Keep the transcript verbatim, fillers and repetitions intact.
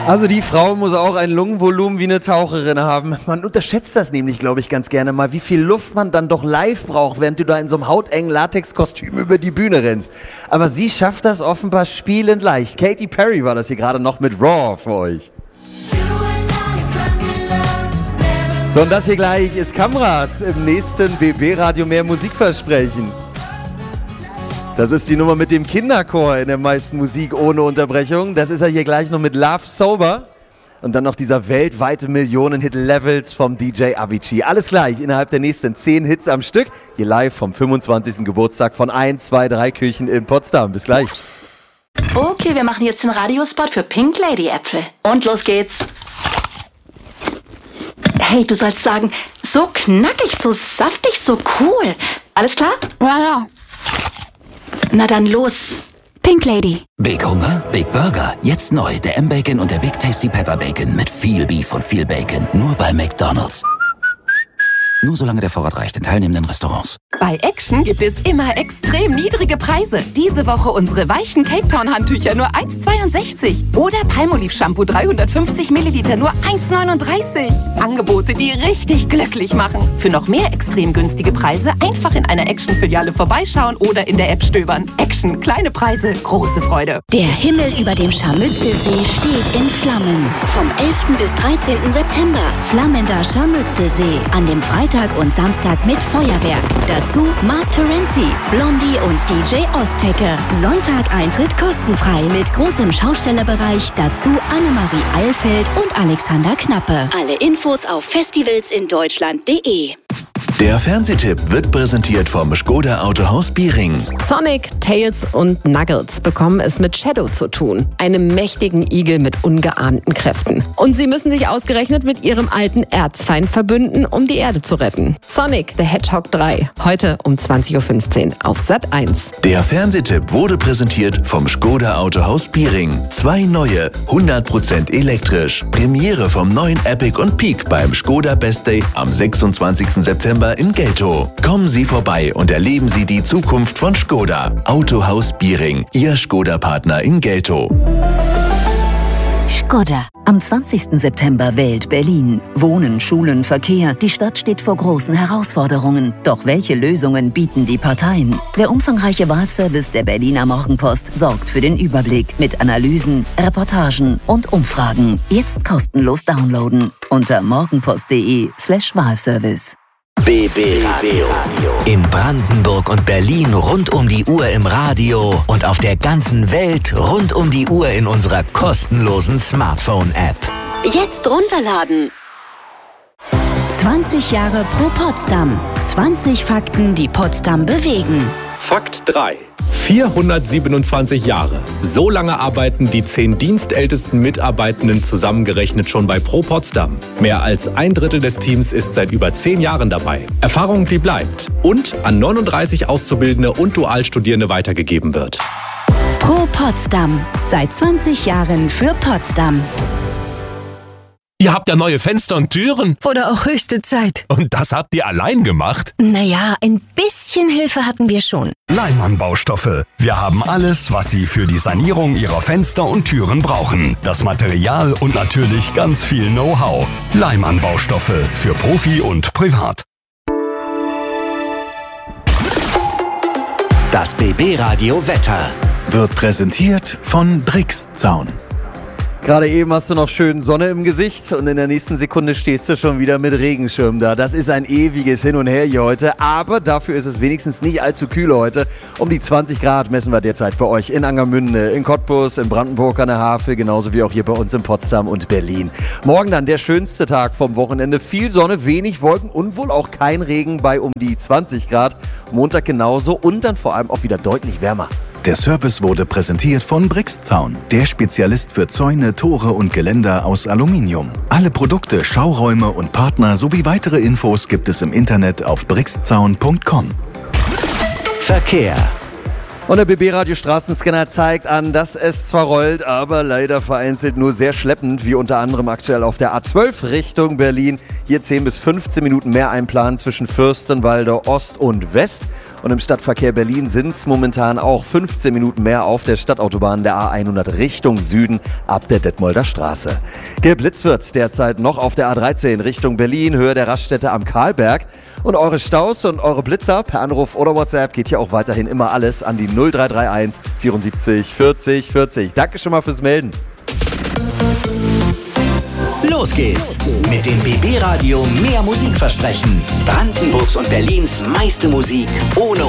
Also die Frau muss auch ein Lungenvolumen wie eine Taucherin haben. Man unterschätzt das nämlich, glaube ich, ganz gerne mal, wie viel Luft man dann doch live braucht, während du da in so einem hautengen Latexkostüm über die Bühne rennst. Aber sie schafft das offenbar spielend leicht. Katy Perry war das hier gerade noch mit Raw für euch. So, und das hier gleich ist Kamrat im nächsten B B-Radio mehr Musikversprechen. Das ist die Nummer mit dem Kinderchor in der meisten Musik ohne Unterbrechung. Das ist er hier gleich noch mit Love Sober. Und dann noch dieser weltweite Millionen-Hit-Levels vom D J Avicii. Alles gleich innerhalb der nächsten zehn Hits am Stück. Hier live vom fünfundzwanzigsten Geburtstag von eins, zwei, drei Kirchen in Potsdam. Bis gleich. Okay, wir machen jetzt einen Radiospot für Pink Lady Äpfel. Und los geht's. Hey, du sollst sagen, so knackig, so saftig, so cool. Alles klar? Ja, ja. Na dann los. Pink Lady. Big Hunger, Big Burger. Jetzt neu. Der M-Bacon und der Big Tasty Pepper Bacon. Mit viel Beef und viel Bacon. Nur bei McDonald's. Nur solange der Vorrat reicht in teilnehmenden Restaurants. Bei Action gibt es immer extrem niedrige Preise. Diese Woche unsere weichen Cape Town Handtücher nur eins Komma zweiundsechzig. Oder Palmolive Shampoo dreihundertfünfzig Milliliter nur eins Komma neununddreißig. Angebote, die richtig glücklich machen. Für noch mehr extrem günstige Preise einfach in einer Action-Filiale vorbeischauen oder in der App stöbern. Action, kleine Preise, große Freude. Der Himmel über dem Scharmützelsee steht in Flammen. Vom elften bis dreizehnten September. Flammender Scharmützelsee. An dem Freitag und Samstag mit Feuerwerk. Dazu Mark Terenzi, Blondie und D J Ostecke. Sonntag Eintritt kostenfrei mit großem Schaustellerbereich. Dazu Annemarie Eilfeld und Alexander Knappe. Alle Infos auf festivals in deutschland punkt de. Der Fernsehtipp wird präsentiert vom Škoda Autohaus Biering. Sonic, Tails und Knuckles bekommen es mit Shadow zu tun, einem mächtigen Igel mit ungeahnten Kräften. Und sie müssen sich ausgerechnet mit ihrem alten Erzfeind verbünden, um die Erde zu retten. Sonic the Hedgehog drei, heute um zwanzig Uhr fünfzehn auf Sat eins. Der Fernsehtipp wurde präsentiert vom Škoda Autohaus Biering. Zwei neue, hundert Prozent elektrisch. Premiere vom neuen Epic und Peak beim Škoda Best Day am sechsundzwanzigsten September in Geltow. Kommen Sie vorbei und erleben Sie die Zukunft von Škoda. Autohaus Biering, Ihr Škoda-Partner in Geltow. Škoda. Am zwanzigsten September wählt Berlin. Wohnen, Schulen, Verkehr. Die Stadt steht vor großen Herausforderungen. Doch welche Lösungen bieten die Parteien? Der umfangreiche Wahlservice der Berliner Morgenpost sorgt für den Überblick mit Analysen, Reportagen und Umfragen. Jetzt kostenlos downloaden unter morgenpost.de slash Wahlservice. B B Radio. In Brandenburg und Berlin rund um die Uhr im Radio und auf der ganzen Welt rund um die Uhr in unserer kostenlosen Smartphone-App. Jetzt runterladen. zwanzig Jahre pro Potsdam. zwanzig Fakten, die Potsdam bewegen. Fakt drei. vierhundertsiebenundzwanzig Jahre. So lange arbeiten die zehn dienstältesten Mitarbeitenden zusammengerechnet schon bei Pro Potsdam. Mehr als ein Drittel des Teams ist seit über zehn Jahren dabei. Erfahrung, die bleibt und an neununddreißig Auszubildende und Dualstudierende weitergegeben wird. Pro Potsdam. Seit zwanzig Jahren für Potsdam. Ihr habt ja neue Fenster und Türen. Oder auch höchste Zeit. Und das habt ihr allein gemacht? Naja, ein bisschen Hilfe hatten wir schon. Leimann Baustoffe. Wir haben alles, was Sie für die Sanierung Ihrer Fenster und Türen brauchen. Das Material und natürlich ganz viel Know-how. Leimann Baustoffe. Für Profi und Privat. Das B B-Radio Wetter wird präsentiert von Brixzaun. Gerade eben hast du noch schön Sonne im Gesicht und in der nächsten Sekunde stehst du schon wieder mit Regenschirm da. Das ist ein ewiges Hin und Her hier heute, aber dafür ist es wenigstens nicht allzu kühl heute. Um die zwanzig Grad messen wir derzeit bei euch in Angermünde, in Cottbus, in Brandenburg an der Havel, genauso wie auch hier bei uns in Potsdam und Berlin. Morgen dann der schönste Tag vom Wochenende. Viel Sonne, wenig Wolken und wohl auch kein Regen bei um die zwanzig Grad. Montag genauso und dann vor allem auch wieder deutlich wärmer. Der Service wurde präsentiert von Brixzaun, der Spezialist für Zäune, Tore und Geländer aus Aluminium. Alle Produkte, Schauräume und Partner sowie weitere Infos gibt es im Internet auf brixzaun punkt com. Verkehr. Und der B B-Radio Straßenscanner zeigt an, dass es zwar rollt, aber leider vereinzelt nur sehr schleppend, wie unter anderem aktuell auf der A zwölf Richtung Berlin. Hier zehn bis fünfzehn Minuten mehr einplanen zwischen Fürstenwalde Ost und West. Und im Stadtverkehr Berlin sind es momentan auch fünfzehn Minuten mehr auf der Stadtautobahn der A hundert Richtung Süden ab der Detmolder Straße. Geblitzt wird derzeit noch auf der A dreizehn Richtung Berlin, Höhe der Raststätte am Karlberg. Und eure Staus und eure Blitzer per Anruf oder WhatsApp geht hier auch weiterhin immer alles an die null drei drei eins vierundsiebzig vierzig vierzig. Danke schon mal fürs Melden. Los geht's mit dem B B-Radio Mehr Musikversprechen. Brandenburgs und Berlins meiste Musik ohne